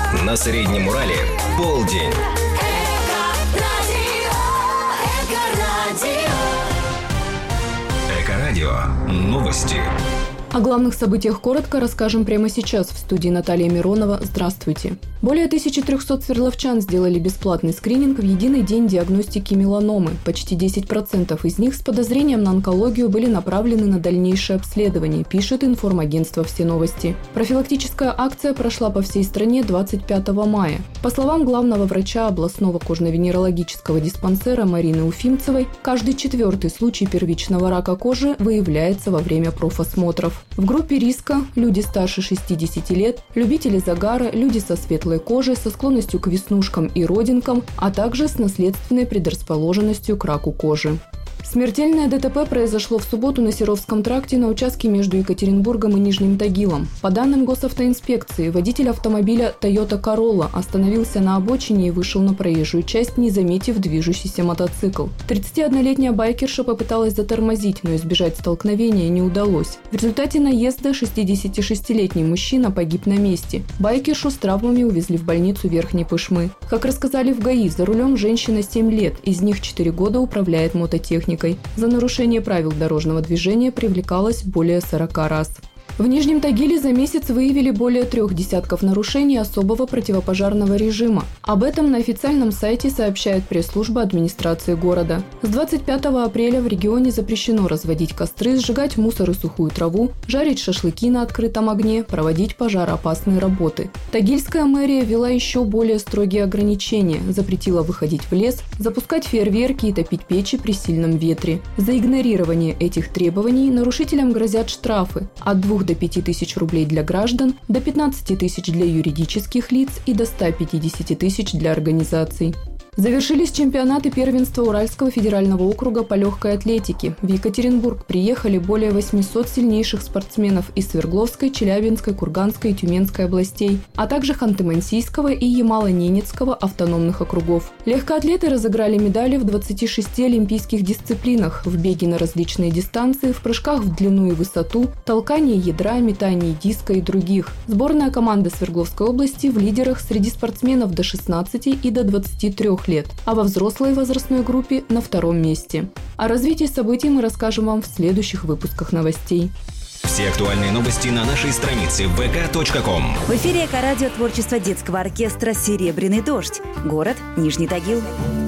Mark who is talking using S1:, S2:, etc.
S1: На Среднем Урале полдень. Эко-радио. Новости.
S2: О главных событиях коротко расскажем прямо сейчас. В студии Наталья Миронова. Здравствуйте. Более 1300 свердловчан сделали бесплатный скрининг в единый день диагностики меланомы. Почти 10% из них с подозрением на онкологию были направлены на дальнейшее обследование, пишет информагентство «Все новости». Профилактическая акция прошла по всей стране 25 мая. По словам главного врача областного кожно-венерологического диспансера Марины Уфимцевой, каждый 4-й случай первичного рака кожи выявляется во время профосмотров. В группе риска люди старше 60 лет, любители загара, люди со светлой кожей, со склонностью к веснушкам и родинкам, а также с наследственной предрасположенностью к раку кожи. Смертельное ДТП произошло в субботу на Серовском тракте на участке между Екатеринбургом и Нижним Тагилом. По данным госавтоинспекции, водитель автомобиля Toyota Corolla остановился на обочине и вышел на проезжую часть, не заметив движущийся мотоцикл. 31-летняя байкерша попыталась затормозить, но избежать столкновения не удалось. В результате наезда 66-летний мужчина погиб на месте. Байкершу с травмами увезли в больницу Верхней Пышмы. Как рассказали в ГАИ, за рулем женщина 7 лет, из них 4 года управляет мототехникой. За нарушение правил дорожного движения привлекалось более 40 раз. В Нижнем Тагиле за месяц выявили более 3 десятков нарушений особого противопожарного режима. Об этом на официальном сайте сообщает пресс-служба администрации города. С 25 апреля в регионе запрещено разводить костры, сжигать мусор и сухую траву, жарить шашлыки на открытом огне, проводить пожароопасные работы. Тагильская мэрия ввела еще более строгие ограничения, запретила выходить в лес, запускать фейерверки и топить печи при сильном ветре. За игнорирование этих требований нарушителям грозят штрафы от 2 до 5 тысяч рублей для граждан, до 15 тысяч для юридических лиц и до 150 тысяч для организаций. Завершились чемпионаты первенства Уральского федерального округа по легкой атлетике. В Екатеринбург приехали более 800 сильнейших спортсменов из Свердловской, Челябинской, Курганской и Тюменской областей, а также Ханты-Мансийского и Ямало-Ненецкого автономных округов. Легкоатлеты разыграли медали в 26 олимпийских дисциплинах: в беге на различные дистанции, в прыжках в длину и высоту, толкании ядра, метании диска и других. Сборная команда Свердловской области в лидерах среди спортсменов до 16 и до 23 лет, а во взрослой возрастной группе на 2-м месте. О развитии событий мы расскажем вам в следующих выпусках новостей.
S1: Все актуальные новости на нашей странице vk.com.
S3: В эфире Эко-радио творчества детского оркестра «Серебряный дождь». Город Нижний Тагил.